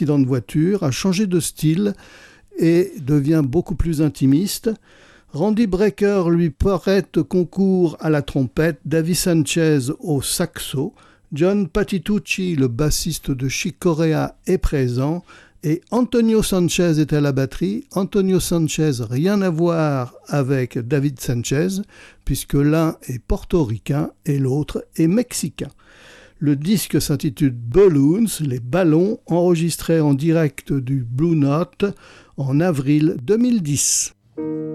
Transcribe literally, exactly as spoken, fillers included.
accident de voiture, a changé de style et devient beaucoup plus intimiste. Randy Brecker lui prête concours à la trompette, Davy Sanchez au saxo, John Patitucci, le bassiste de Chick Corea, est présent et Antonio Sanchez est à la batterie. Antonio Sanchez, rien à voir avec David Sanchez, puisque l'un est portoricain et l'autre est mexicain. Le disque s'intitule Balloons, les ballons, enregistré en direct du Blue Note en avril deux mille dix.